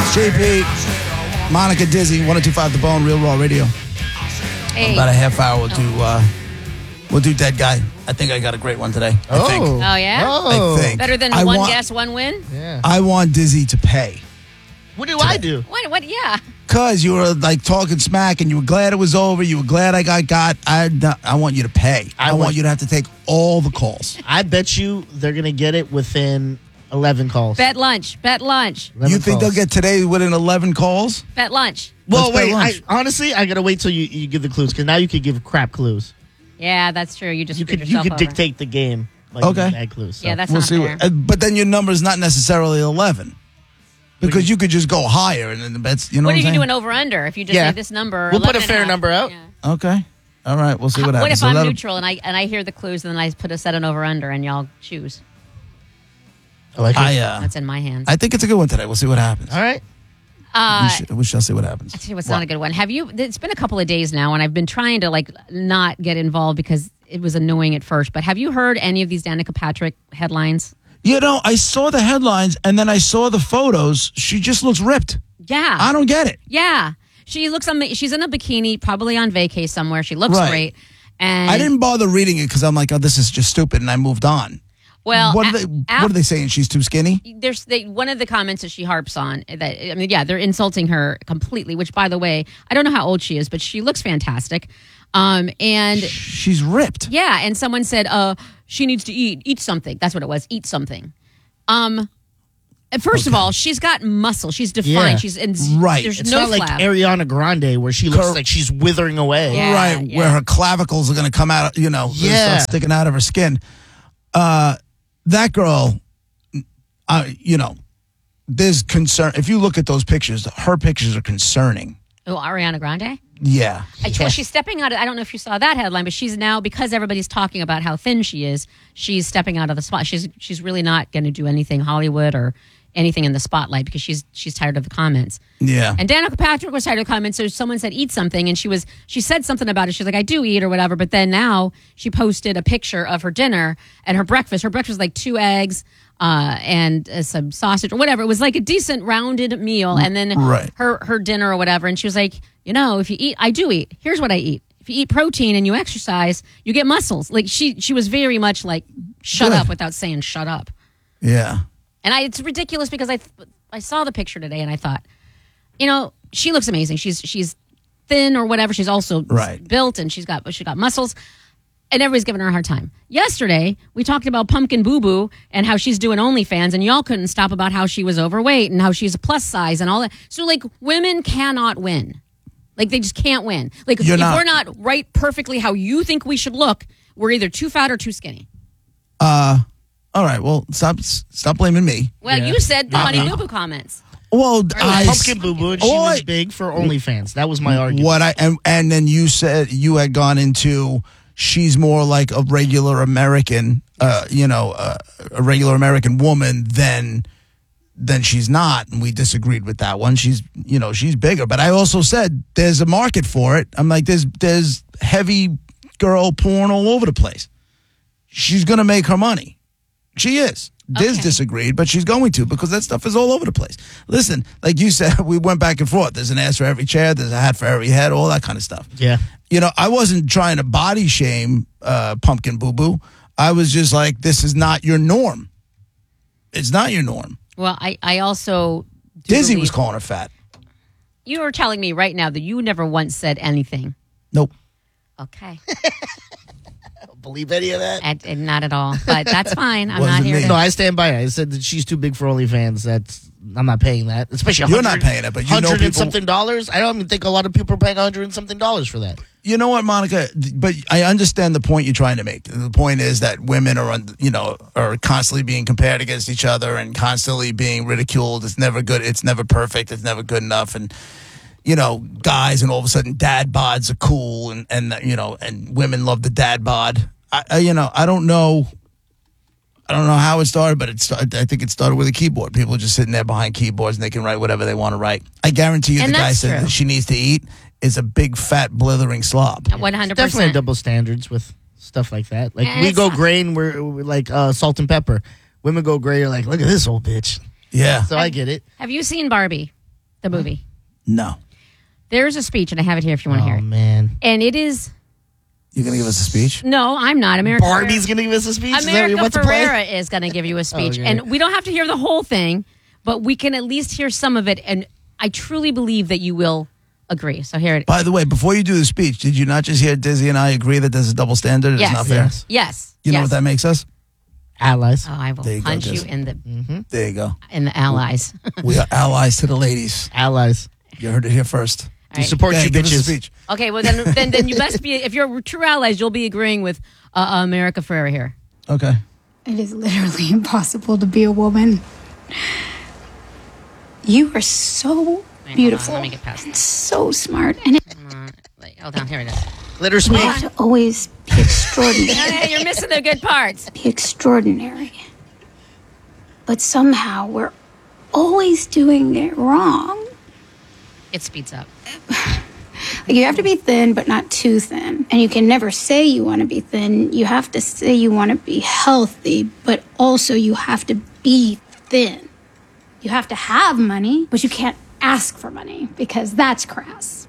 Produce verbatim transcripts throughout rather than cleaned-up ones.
J P, Monica Dizzy, one oh two point five The Bone, Real Raw Radio. Hey. About a half hour to uh, we'll do Dead Guy. I think I got a great one today. Oh, I think. Oh, yeah? Oh. I think. Better than I one want, guess, one win? Yeah. I want Dizzy to pay. What do I do? What? What? Yeah. Because you were like talking smack and you were glad it was over. You were glad I got got. I, I want you to pay. I, I want, want- you to have to take all the calls. I bet you they're gonna get it within eleven calls. Bet lunch. Bet lunch. eleven You think calls. they'll get today within eleven calls? Bet lunch. Well, Let's bet wait. I, lunch. honestly, I gotta wait till you, you give the clues because now you could give crap clues. Yeah, that's true. You just You screwed could you yourself could over. dictate the game. Like Okay. you bad clues. So. Yeah, that's We'll not see. fair. What, uh, but then your number's not necessarily eleven. Because you could just go higher and then the bets, you know what what, if I'm you do saying? an over-under? If you just Yeah. say this number, We'll put a eleven and fair half. number out. Yeah. Okay. All right. We'll see what happens. What if So I'm that'll- neutral and I and I hear the clues and then I put a set an over-under and y'all choose? I like it. I, uh, That's in my hands. I think it's a good one today. We'll see what happens. All right. Uh, we, sh- we shall see what happens. I tell you what's not a good one. Have you? It's been a couple of days now, and I've been trying to like not get involved because it was annoying at first. But have you heard any of these Danica Patrick headlines? You know, I saw the headlines and then I saw the photos. She just looks ripped. Yeah, I don't get it. yeah. She looks amazing. She's in a bikini, probably on vacay somewhere. She looks Right. great. And I didn't bother reading it because I'm like, oh, this is just stupid, and I moved on. Well, what are a- they? What af- are they saying? She's too skinny. There's they, one of the comments that she harps on that I mean, yeah, they're insulting her completely. Which, by the way, I don't know how old she is, but she looks fantastic. Um, and She's ripped. yeah, and someone said, "Uh, she needs to eat, eat something." That's what it was, eat something. Um, and first of all, she's got muscle. She's defined. Yeah. She's in Right. There's It's no not like flab. Ariana Grande where she looks Cor- like she's withering away. Yeah. Right, yeah. where her clavicles are going to come out, you know, Yeah. start sticking out of her skin. Uh, that girl, uh, you know, there's concern. If you look at those pictures, her pictures are concerning. Oh, Ariana Grande. Yeah. I, well, she's stepping out of, I don't know if you saw that headline, but she's now, because everybody's talking about how thin she is, she's stepping out of the spot. She's she's really not going to do anything Hollywood or anything in the spotlight because she's she's tired of the comments. Yeah. And Danica Patrick was tired of the comments, so someone said eat something, and she was she said something about it. She's like, I do eat or whatever, but then now she posted a picture of her dinner and her breakfast. Her breakfast was like two eggs uh, and uh, some sausage or whatever. It was like a decent rounded meal, and then Right. her her dinner or whatever. And she was like, you know, if you eat, I do eat. Here's what I eat. If you eat protein and you exercise, you get muscles. Like she she was very much like shut Good. up without saying shut up. Yeah. And I, it's ridiculous because I, I saw the picture today and I thought, you know, she looks amazing. She's she's thin or whatever. She's also Right. built and she's got she got muscles. And everybody's giving her a hard time. Yesterday, we talked about Pumpkin Boo Boo and how she's doing OnlyFans, and y'all couldn't stop about how she was overweight and how she's a plus size and all that. So, like, women cannot win. Like, they just can't win. Like, You're if not- we're not right perfectly how you think we should look, we're either too fat or too skinny. Uh, all right. Well, stop stop blaming me. Well, Yeah. you said the Not Honey me. Boo Boo comments. Well, I Pumpkin Boo Boo, and she Oh, was I- big for OnlyFans. That was my argument. What I and and then you said you had gone into she's more like a regular American, uh, you know, uh, a regular American woman than than she's not, and we disagreed with that one. She's you know she's bigger, but I also said there's a market for it. I'm like there's there's heavy girl porn all over the place. She's gonna make her money. She is. Diz Okay. disagreed, but she's going to because that stuff is all over the place. Listen, like you said, we went back and forth. There's an ass for every chair. There's a hat for every head. All that kind of stuff. Yeah. You know, I wasn't trying to body shame uh, Pumpkin Boo Boo. I was just like, this is not your norm. It's not your norm. Well, I, I also do Dizzy believe- was calling her fat. You are telling me right now that you never once said anything. Nope. Okay. I don't believe any of that. and, and not at all. But that's fine. I'm Wasn't not here me. to... No, I stand by it. I said that she's too big for OnlyFans. That's I'm not paying that. Especially You're not 100 paying it, but you know hundred and people- something dollars. I don't even think a lot of people are paying a hundred and something dollars for that. You know what, Monica? But I understand the point you're trying to make. The point is that women are, on- you know, are constantly being compared against each other and constantly being ridiculed. It's never good. It's never perfect. It's never good enough. And you know, guys, and all of a sudden, dad bods are cool, and and you know, and women love the dad bod. I, I you know, I don't know. I don't know how it started, but it started, I think it started with a keyboard. People are just sitting there behind keyboards and they can write whatever they want to write. I guarantee you And the guy that's said true. that she needs to eat is a big, fat, blithering slob. one hundred Definitely percent. double standards with stuff like that. Like And we it's go not- grain, we're, we're like uh, salt and pepper. Women go gray. You're like, look at this old bitch. Yeah. So I get it. Have you seen Barbie? The movie. No. There's a speech, and I have it here if you want to Oh hear it. man, And it is You gonna give us a speech? no, I'm not. America. Barbie's gonna give us a speech. Is that what you America want to play? Ferrera is going to give you a speech, Okay. and we don't have to hear the whole thing, but we can at least hear some of it. And I truly believe that you will agree. So here it is. By the way, before you do the speech, did you not just hear Dizzy and I agree that there's a double standard? It's Yes. not fair. Yes. Yes. You know yes. what that makes us? Allies. Oh, I will There you go, punch you Jess. in the There you go. in the allies. We are allies to the ladies. Allies. You heard it here first. All We right. support Okay, you, give us a bitches. speech. Okay, well then, then, then you best be. If you're true allies, you'll be agreeing with uh, uh, America Ferrera here. Okay. It is literally impossible to be a woman. You are so on, beautiful. let me get past and so smart. And it Uh, wait, hold on, here it is. Let her you speak. have to always be extraordinary. Hey, you're missing the good parts. be extraordinary. But somehow we're always doing it wrong. It speeds up. Like you have to be thin, but not too thin. And you can never say you want to be thin. You have to say you want to be healthy, but also you have to be thin. You have to have money, but you can't ask for money because that's crass.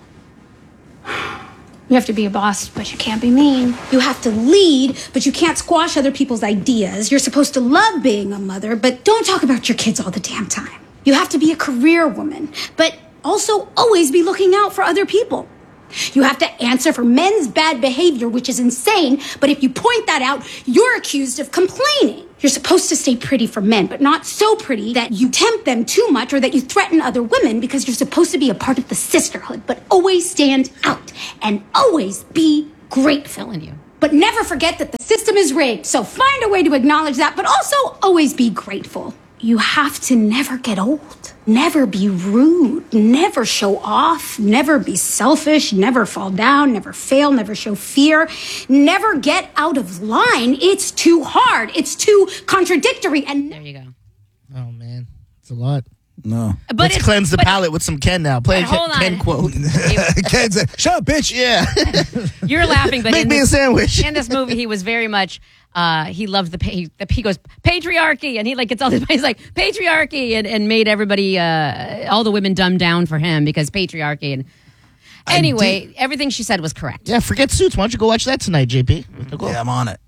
You have to be a boss, but you can't be mean. You have to lead, but you can't squash other people's ideas. You're supposed to love being a mother, but don't talk about your kids all the damn time. You have to be a career woman, but also always be looking out for other people. You have to answer for men's bad behavior, which is insane, but if you point that out, you're accused of complaining. You're supposed to stay pretty for men, but not so pretty that you tempt them too much or that you threaten other women because you're supposed to be a part of the sisterhood, but always stand out and always be grateful. Telling you. But never forget that the system is rigged, so find a way to acknowledge that, but also always be grateful. You have to never get old, never be rude, never show off, never be selfish, never fall down, never fail, never show fear, never get out of line. It's too hard. It's too contradictory. And There you go. Oh man, it's a lot. No. But Let's it's- cleanse the but palate with some Ken now. Play a But hold Ken, Ken on. quote. Ken said, shut up, bitch. Yeah. You're laughing, but Make in me a this, sandwich. in this movie, he was very much. Uh, he loved the, pa- he, the he goes patriarchy, and he like gets all this. He's like patriarchy, and, and made everybody, uh, all the women dumb down for him because patriarchy. And anyway, everything she said was correct. Yeah, forget Suits. Why don't you go watch that tonight, J P? Yeah, I'm on it.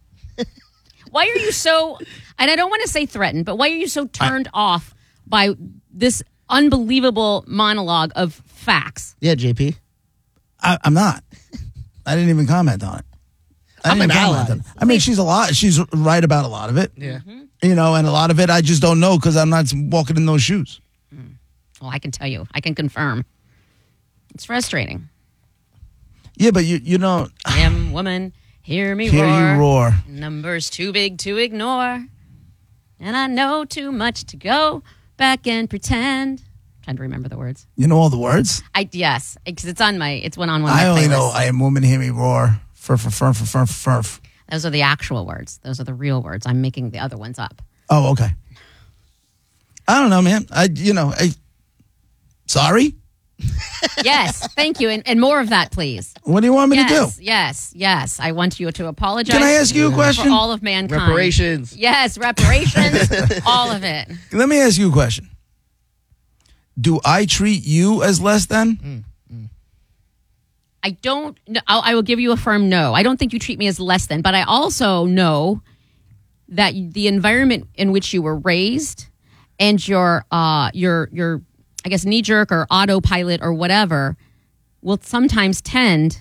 Why are you so? And I don't want to say threatened, but why are you so turned off by this unbelievable monologue of facts? Yeah, J P. I, I'm not. I didn't even comment on it. I I'm didn't an comment ally. on it. I mean, she's a lot. She's right about a lot of it. Yeah. You know, and a lot of it I just don't know because I'm not walking in those shoes. Well, I can tell you, I can confirm. It's frustrating. Yeah, but you you know, Damn woman, hear me hear roar. you roar. Numbers too big to ignore. And I know too much to go back and pretend. trying to remember the words. You know all the words? I yes, because it's on my it's one on one of my I only playlists. know I am woman, hear me roar. Fur, fur, fur, fur, fur, fur, fur. Those are the actual words. Those are the real words. I'm making the other ones up. Oh, okay. I don't know, man. I, you know, I. Sorry. Yes, thank you, and, and more of that, please. What do you want me yes, to do? yes, yes. I want you to apologize. Can I ask you a for question? all of mankind? Reparations. Yes, reparations. all of it. Let me ask you a question. Do I treat you as less than? I don't. No, I'll, I will give you a firm no. I don't think you treat me as less than, but I also know that the environment in which you were raised and your uh your your I guess knee jerk or autopilot or whatever will sometimes tend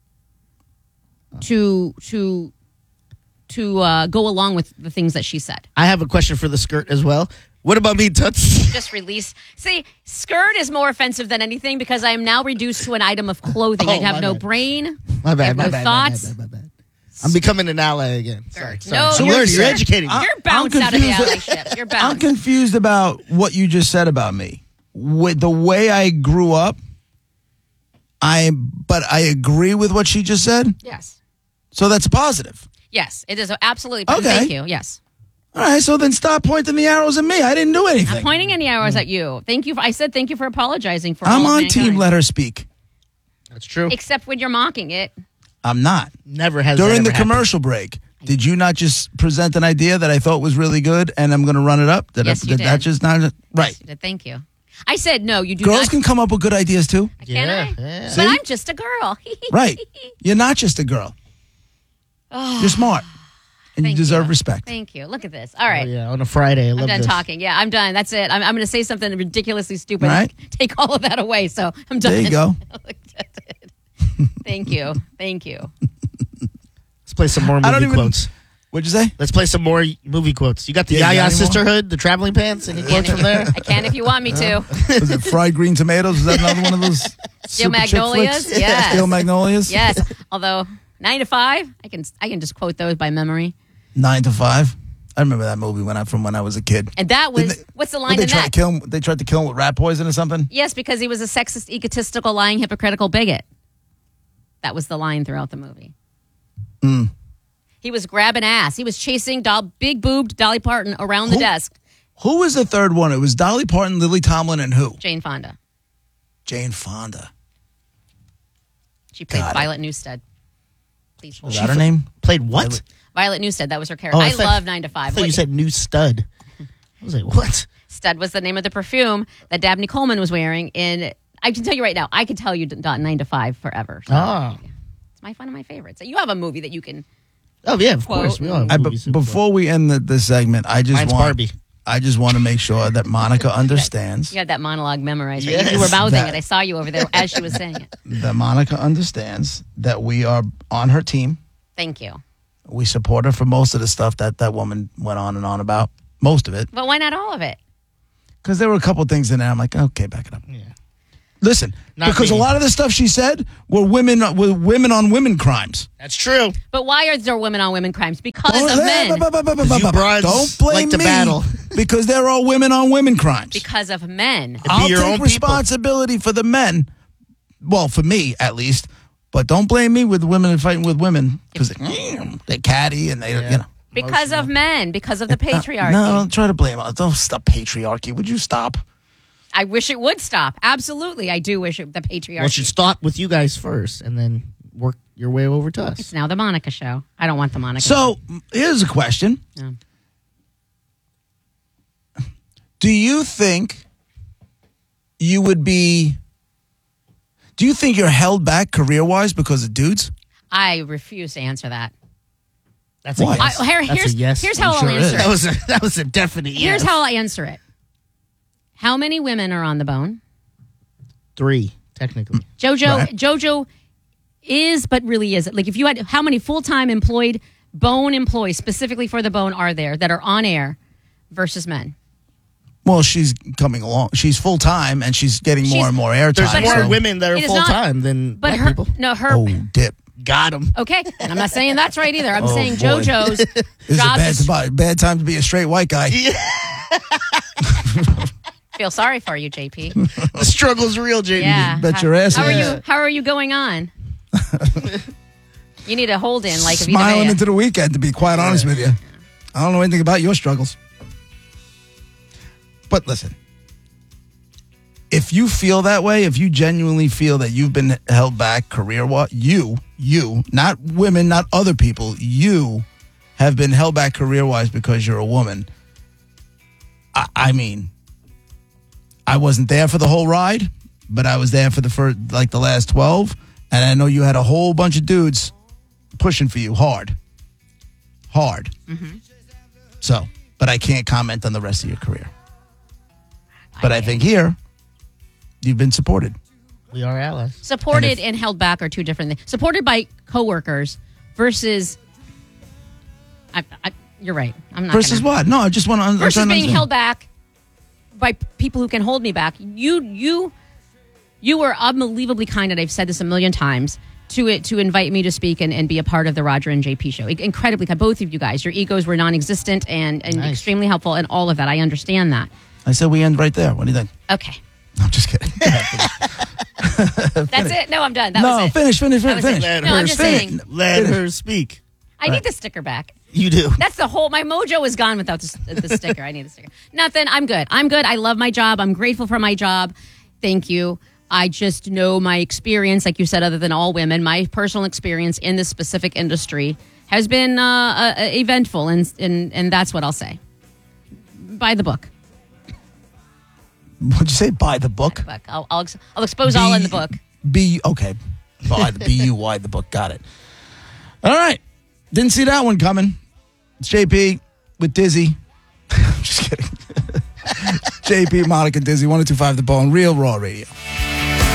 to to to uh, go along with the things that she said. I have a question for the skirt as well. What about me, Toots? Just release. See, skirt is more offensive than anything because I am now reduced to an item of clothing. Oh, I have my no bad. brain. My I bad, have my no bad, my thoughts. bad, my bad, my bad. I'm becoming an ally again. Sorry, sorry. No, so you're- learn, you're you're- educating me. I- You're bounced I'm out of the confused. allyship. You're I'm bounced. confused about what you just said about me. With the way I grew up, I but I agree with what she just said. yes. So that's a positive. Yes, it is absolutely. Okay. Thank you. Yes. All right, so then stop pointing the arrows at me. I didn't do anything. I'm pointing any arrows at you. Thank you. For, I said thank you for apologizing for I'm all of on team mankind. let her speak. That's true. Except when you're mocking it. I'm not. Never has that During the ever happened. commercial break, did you not just present an idea that I thought was really good and I'm going to run it up? Did, Yes, I, you did that did. just not right? Yes, you did. Thank you. I said no. You do Girls not. can come up with good ideas too. Can I? Yeah, yeah. But I'm just a girl. Right. You're not just a girl. You're smart. And you Thank deserve you. respect. Thank you. Look at this. All right. Oh, yeah, on a Friday. I I'm love done this. talking. Yeah, I'm done. That's it. I'm, I'm going to say something ridiculously stupid. Right. Take all of that away. So I'm done. There you go. That's it. Thank you. Thank you. Let's play some more I don't movie even- quotes. What'd you say? Let's play some more movie quotes. You got the Yeah, you Yaya got any more? Sisterhood, the Traveling Pants. Any quotes from there? I can if you want me to. Was it fried green tomatoes? Was that another one of those Steel super chick Magnolias? flicks? Yes. Steel Magnolias? Yes. Although nine to five, I can I can just quote those by memory. Nine to five. I remember that movie when I from when I was a kid. And that Didn't was they- what's the What, line they in tried that? to kill him. They tried to kill him with rat poison or something. Yes, because he was a sexist, egotistical, lying, hypocritical bigot. That was the line throughout the movie. Mm. He was grabbing ass. He was chasing doll, big boobed Dolly Parton around the Who- desk. Who was the third one? It was Dolly Parton, Lily Tomlin, and who? Jane Fonda. Jane Fonda. She played Got it. Violet Newstead. Please hold Was on. that her name? Played what? Violet Newstead. That was her character. Oh, I, I thought- love Nine to I Five. thought you What- said new stud. I was like, what? Stud was the name of the perfume that Dabney Coleman was wearing. In I can tell you right now, I could tell you dot Nine to Five forever. So Oh. it's my one of my favorites. You have a movie that you can. Oh, yeah, of Quote. course. We all have I, movies b- to before we end the, this segment, I just Mine's want Barbie. I just want to make sure that Monica understands You had that monologue memorized. Right? Yes. You were mouthing That- it. I saw you over there as she was saying it. that Monica understands that we are on her team. Thank you. We support her for most of the stuff that that woman went on and on about. Most of it, But why not all of it? because there were a couple things in there. I'm like, okay, back it up. Yeah. Listen, Not because me. a lot of the stuff she said were women were women on women crimes. That's true. But why are there women on women crimes? Because Don't- of men. bu- bu- bu- bu- bu- you bu- broads Don't blame like to me battle. because there are women on women crimes. Because of men. I'll your take own people. responsibility for the men. Well, for me at least. But don't blame me with women fighting with women because they're catty and they, you know. Because of men. Because of the patriarchy. No, don't try to blame us. Don't stop patriarchy. Would you stop? I wish it would stop. Absolutely. I do wish it, the patriarchy. Well, it should start with you guys first and then work your way over to us. It's now the Monica show. I don't want the Monica So here's a question. Yeah. Do you think you would be, do you think you're held back career-wise because of dudes? I refuse to answer that. That's a Why? yes. I- here- That's here's- a yes. here's I'm how I'll sure answer That it. was a, that was a definite yes. Here's how I answer it. How many women are on the bone? Three, technically. Jojo Right. Jojo is, but really isn't. Like if you had how many full-time employed bone employees specifically for the bone are there that are on air versus men? Well, she's coming along. She's full-time and she's getting more She's- and more airtime. There's But more her- women that are it is full not- time than But black her people. no her Oh, dip. Got them. okay, and I'm not saying that's right either. I'm Oh, saying boy. JoJo's This is a job bad, is spot- bad time to be a straight white guy. feel sorry for you, J P. The struggle's real, J D. Yeah. bet how, your ass How are it you? is. How are you going on? You need a hold in like a Vita Smiling Vea. into the weekend, to be quite honest with you. I don't know anything about your struggles. But listen, if you feel that way, if you genuinely feel that you've been held back career-wise, you, you, not women, not other people, you have been held back career-wise because you're a woman. I, I mean, I wasn't there for the whole ride, but I was there for the first, like the last twelve, and I know you had a whole bunch of dudes pushing for you hard. Hard. Mm-hmm. So, but I can't comment on the rest of your career. But I think here, you've been supported. We are allies. Supported And and, if- held back are two different things. Supported by coworkers versus. I, I, you're right. I'm not. Versus gonna, what? No, I just want to. Versus being held back by p- people who can hold me back. You, you, you were unbelievably kind, and I've said this a million times. To it to invite me to speak and, and be a part of the Roger and J P show. Incredibly kind. Both of you guys. Your egos were non-existent and, and Nice. extremely helpful and all of that. I understand that. I said we end right there. What do you think? Okay. I'm just kidding. That's it. No, I'm done. That no, was it. finish, finish, That finish, was it. finish. Let No, her I'm just speak. saying. Let her speak. I need the sticker back. You do. That's the whole. My mojo is gone without the, the sticker. I need the sticker. Nothing. I'm good. I'm good. I love my job. I'm grateful for my job. Thank you. I just know my experience, like you said, other than all women, my personal experience in this specific industry has been uh, uh, eventful, and, and and that's what I'll say. By the book. What'd you say? Buy the book? Book. I'll, I'll, ex- I'll expose all in the book. B, okay. Buy the B U Y, the book. Got it. All right. Didn't see that one coming. It's J P with Dizzy. I'm just kidding. J P, Monica, Dizzy, one oh two point five The Bone, Real Raw Radio.